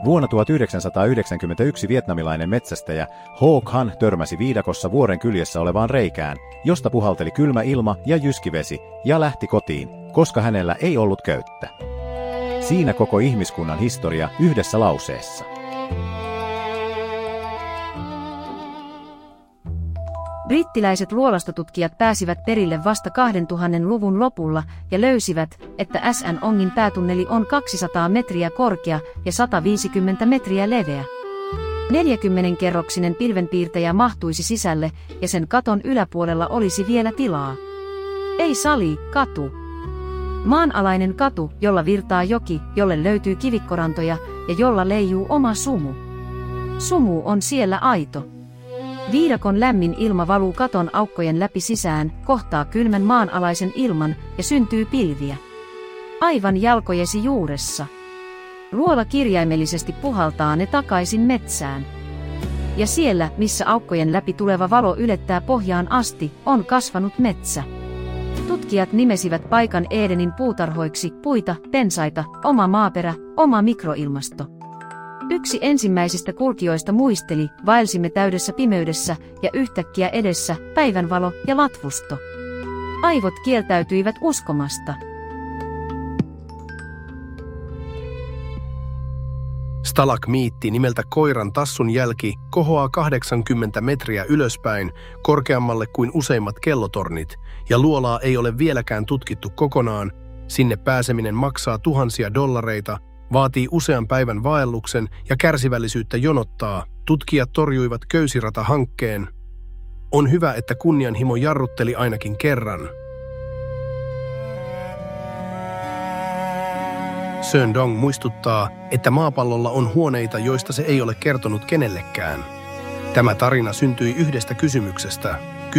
Vuonna 1991 vietnamilainen metsästäjä Ho Khan törmäsi viidakossa vuoren kyljessä olevaan reikään, josta puhalteli kylmä ilma ja jyskivesi, ja lähti kotiin, koska hänellä ei ollut köyttä. Siinä koko ihmiskunnan historia yhdessä lauseessa. Brittiläiset luolastotutkijat pääsivät perille vasta 2000-luvun lopulla ja löysivät, että SN Ongin päätunneli on 200 metriä korkea ja 150 metriä leveä. 40-kerroksinen pilvenpiirtäjä mahtuisi sisälle ja sen katon yläpuolella olisi vielä tilaa. Ei sali, katu. Maanalainen katu, jolla virtaa joki, jolle löytyy kivikkorantoja ja jolla leijuu oma sumu. Sumu on siellä aito. Viidakon lämmin ilma valuu katon aukkojen läpi sisään, kohtaa kylmän maanalaisen ilman ja syntyy pilviä. Aivan jalkojesi juuressa. Luola kirjaimellisesti puhaltaa ne takaisin metsään. Ja siellä, missä aukkojen läpi tuleva valo ylettää pohjaan asti, on kasvanut metsä. Tutkijat nimesivät paikan Edenin puutarhoiksi: puita, pensaita, oma maaperä, oma mikroilmasto. Yksi ensimmäisistä kulkijoista muisteli: vaelsimme täydessä pimeydessä ja yhtäkkiä edessä päivänvalo ja latvusto. Aivot kieltäytyivät uskomasta. Stalagmiitti nimeltä koiran tassun jälki kohoaa 80 metriä ylöspäin, korkeammalle kuin useimmat kellotornit, ja luolaa ei ole vieläkään tutkittu kokonaan. Sinne pääseminen maksaa tuhansia dollareita, vaatii usean päivän vaelluksen ja kärsivällisyyttä jonottaa. Tutkijat torjuivat köysirata-hankkeen. On hyvä, että kunnianhimo jarrutteli ainakin kerran. Søren Dong muistuttaa, että maapallolla on huoneita, joista se ei ole kertonut kenellekään. Tämä tarina syntyi yhdestä kysymyksestä.